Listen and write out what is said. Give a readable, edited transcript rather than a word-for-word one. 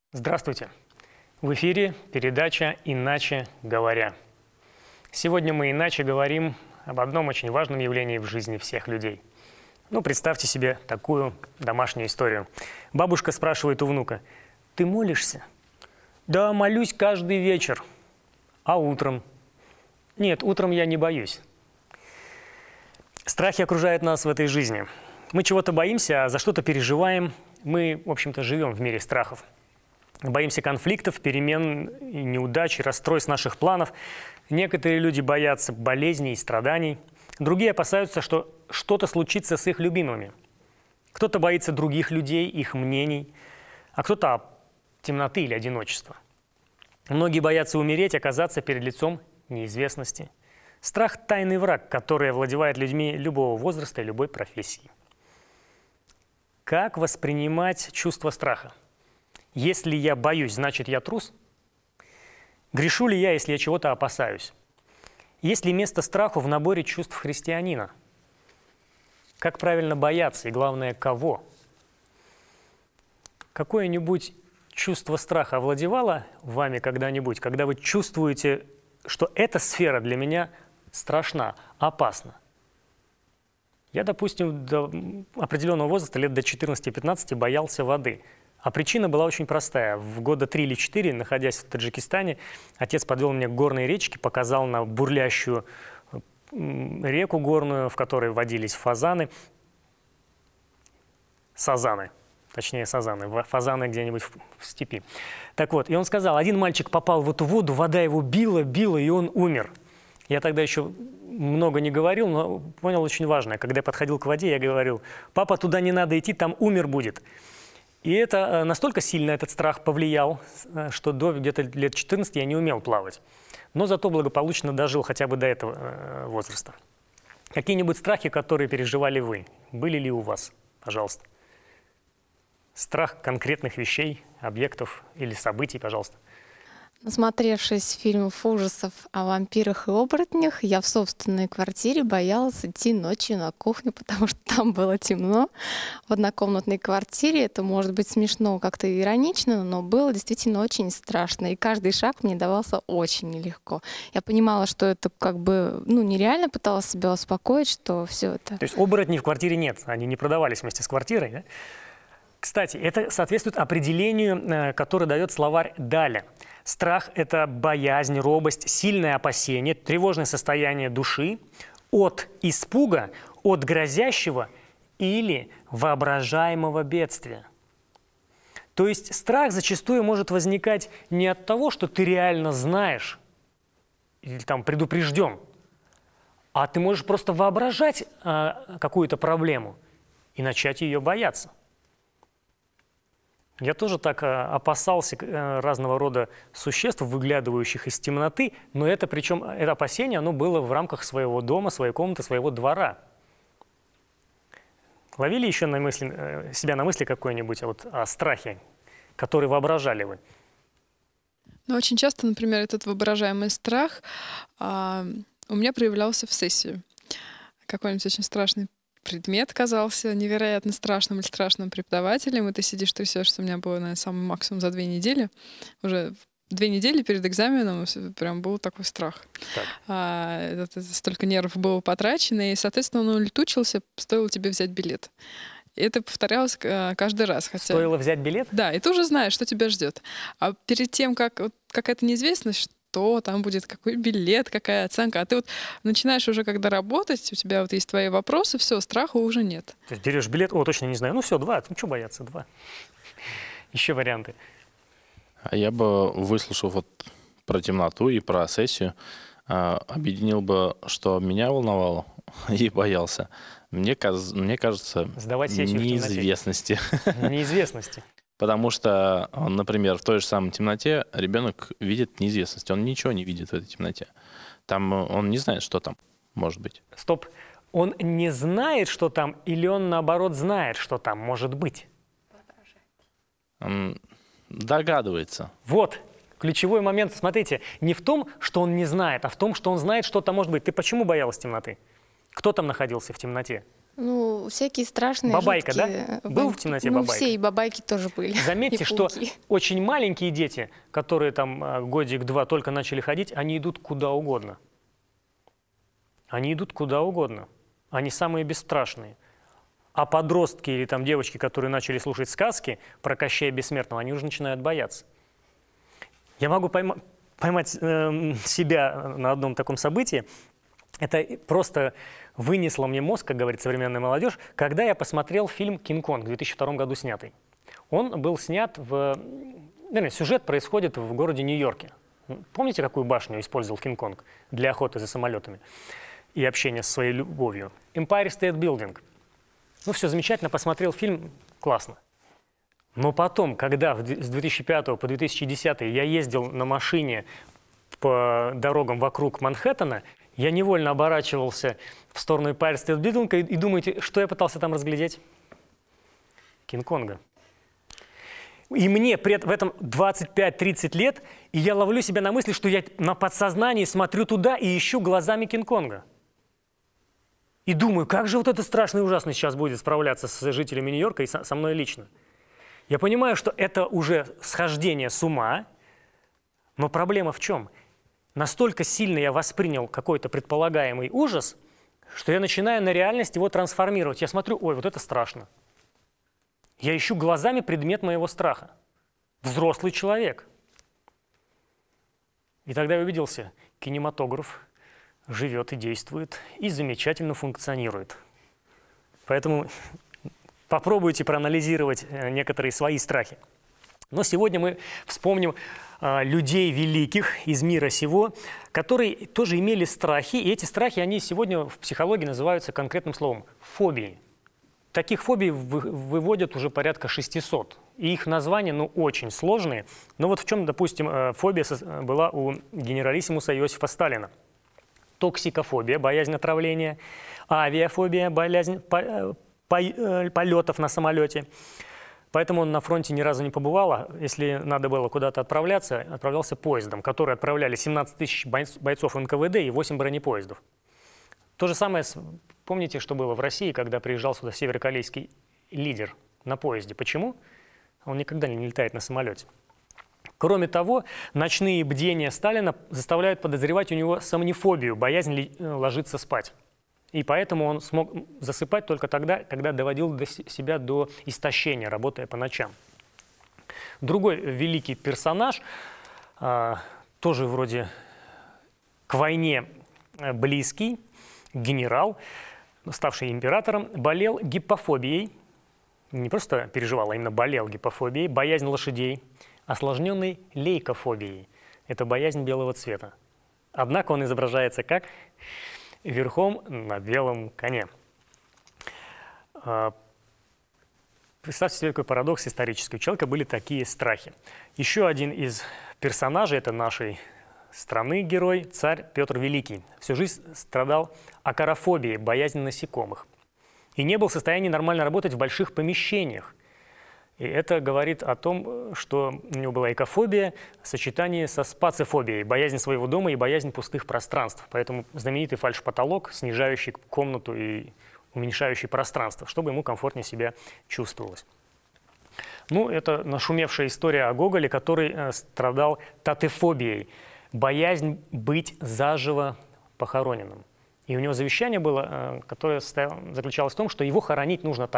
Здравствуйте! В эфире передача «Иначе говоря». Сегодня мы иначе говорим об одном очень важном явлении в жизни всех людей. Представьте себе такую домашнюю историю. Бабушка спрашивает у внука: «Ты молишься?» «Да, молюсь каждый вечер». «А утром?» «Нет, утром я не боюсь». Страхи окружают нас в этой жизни. Мы чего-то боимся, а за что-то переживаем. Мы, в общем-то, живем в мире страхов. Боимся конфликтов, перемен, и неудач, и расстройств наших планов. Некоторые люди боятся болезней и страданий. Другие опасаются, что что-то случится с их любимыми. Кто-то боится других людей, их мнений, а кто-то темноты или одиночества. Многие боятся умереть, оказаться перед лицом неизвестности. Страх – тайный враг, который овладевает людьми любого возраста и любой профессии. Как воспринимать чувство страха? Если я боюсь, значит, я трус? Грешу ли я, если я чего-то опасаюсь? Есть ли место страху в наборе чувств христианина? Как правильно бояться и, главное, кого? Какое-нибудь чувство страха овладевало вами когда-нибудь, когда вы чувствуете, что эта сфера для меня страшна, опасна? Я, допустим, до определенного возраста, лет до 14-15, боялся воды. А причина была очень простая. В года 3 или 4, находясь в Таджикистане, отец подвел меня к горной речке, показал на бурлящую реку горную, в которой водились фазаны. Сазаны. Точнее, сазаны. Фазаны где-нибудь в степи. Так вот, и он сказал, один мальчик попал в эту воду, вода его била, и он умер. Я тогда еще много не говорил, но понял очень важное. Когда я подходил к воде, я говорил: папа, туда не надо идти, там умер будет. И это настолько сильно этот страх повлиял, что до где-то лет 14 я не умел плавать. Но зато благополучно дожил хотя бы до этого возраста. Какие-нибудь страхи, которые переживали вы, были ли у вас? Пожалуйста. Страх конкретных вещей, объектов или событий, пожалуйста. Насмотревшись фильмов ужасов о вампирах и оборотнях, я в собственной квартире боялась идти ночью на кухню, потому что там было темно. В однокомнатной квартире это может быть смешно, как-то иронично, но было действительно очень страшно. И каждый шаг мне давался очень нелегко. Я понимала, что это нереально, пыталась себя успокоить, что все это... То есть оборотней в квартире нет, они не продавались вместе с квартирой, да? Кстати, это соответствует определению, которое дает словарь Даля. Страх – это боязнь, робость, сильное опасение, тревожное состояние души от испуга, от грозящего или воображаемого бедствия. То есть страх зачастую может возникать не от того, что ты реально знаешь или предупрежден, а ты можешь просто воображать какую-то проблему и начать ее бояться. Я тоже так опасался разного рода существ, выглядывающих из темноты, но это опасение, оно было в рамках своего дома, своей комнаты, своего двора. Ловили еще себя на мысли какой-нибудь о страхе, который воображали вы? Очень часто, например, этот воображаемый страх у меня проявлялся в сессии. Какой-нибудь очень страшный предмет казался невероятно страшным или страшным преподавателем, и ты сидишь, трясешься. У меня было, наверное, самый максимум за 2 недели. Уже 2 недели перед экзаменом прям был такой страх. Столько нервов было потрачено, и, соответственно, он улетучился, стоило тебе взять билет. И это повторялось каждый раз. Стоило взять билет? Да, и ты уже знаешь, что тебя ждет. А перед тем, как какая-то неизвестность, что там будет, какой билет, какая оценка. А ты начинаешь уже, когда работать, у тебя есть твои вопросы, все, страха уже нет. То есть берешь билет, точно не знаю, все, 2, что бояться, 2. Еще варианты. Я бы, выслушав про темноту и про сессию, объединил бы, что меня волновало и боялся. Мне кажется, неизвестности. Неизвестности. Потому что, например, в той же самой темноте ребенок видит неизвестность. Он ничего не видит в этой темноте. Там он не знает, что там может быть. Стоп. Он не знает, что там, или он, наоборот, знает, что там может быть? Догадывается. Вот. Ключевой момент, смотрите, не в том, что он не знает, а в том, что он знает, что там может быть. Ты почему боялась темноты? Кто там находился в темноте? Ну, всякие страшные, Бабайка, жуткие да? Был в темноте ну, бабайка? все и бабайки тоже были. Заметьте, и что пауки. очень маленькие дети, которые там годик-два только начали ходить, они идут куда угодно. Они идут куда угодно. Они самые бесстрашные. А подростки или там девочки, которые начали слушать сказки про Кощея Бессмертного, они уже начинают бояться. Я могу поймать себя на одном таком событии. Это просто вынесло мне мозг, как говорит современная молодежь, когда я посмотрел фильм «Кинг-Конг» в 2002 году снятый. Он был снят сюжет происходит в городе Нью-Йорке. Помните, какую башню использовал Кинг-Конг для охоты за самолетами и общения со своей любовью? Empire State Building. Ну, все замечательно, посмотрел фильм, классно. Но потом, когда с 2005 по 2010 я ездил на машине по дорогам вокруг Манхэттена, я невольно оборачивался в сторону Empire State Building и думаете, что я пытался там разглядеть? Кинг-Конга. И мне в этом 25-30 лет, и я ловлю себя на мысли, что я на подсознании смотрю туда и ищу глазами Кинг-Конга. И думаю, как же вот это страшно и ужасно сейчас будет справляться с жителями Нью-Йорка и со мной лично. Я понимаю, что это уже схождение с ума, но проблема в чем? Настолько сильно я воспринял какой-то предполагаемый ужас, что я начинаю на реальность его трансформировать. Я смотрю, ой, вот это страшно. Я ищу глазами предмет моего страха. Взрослый человек. И тогда я убедился, кинематограф живет и действует, и замечательно функционирует. Поэтому попробуйте проанализировать некоторые свои страхи. Но сегодня мы вспомним людей великих из мира сего, которые тоже имели страхи, и эти страхи, они сегодня в психологии называются конкретным словом – фобии. Таких фобий выводят уже порядка 600, и их названия, очень сложные. Но вот в чем, допустим, фобия была у генералиссимуса Иосифа Сталина. Токсикофобия, боязнь отравления, авиафобия, боязнь полетов на самолете. Поэтому он на фронте ни разу не побывал. А если надо было куда-то отправляться, отправлялся поездом, который отправляли 17 тысяч бойцов НКВД и 8 бронепоездов. То же самое, помните, что было в России, когда приезжал сюда северокорейский лидер на поезде. Почему? Он никогда не летает на самолете. Кроме того, ночные бдения Сталина заставляют подозревать у него сомнифобию, боязнь ложиться спать. И поэтому он смог засыпать только тогда, когда доводил себя до истощения, работая по ночам. Другой великий персонаж, тоже вроде к войне близкий, генерал, ставший императором, болел гипофобией. Не просто переживал, а именно болел гипофобией, боязнь лошадей, осложненной лейкофобией. Это боязнь белого цвета. Однако он изображается как верхом на белом коне. Представьте себе такой парадокс исторический. У человека были такие страхи. Еще один из персонажей, это нашей страны герой, царь Петр Великий. Всю жизнь страдал акарофобией, боязнью насекомых. И не был в состоянии нормально работать в больших помещениях. И это говорит о том, что у него была экофобия в сочетании со спацифобией, боязнь своего дома и боязнь пустых пространств. Поэтому знаменитый фальш-потолок, снижающий комнату и уменьшающий пространство, чтобы ему комфортнее себя чувствовалось. Это нашумевшая история о Гоголе, который страдал татефобией, боязнь быть заживо похороненным. И у него завещание было, которое заключалось в том, что его хоронить нужно так.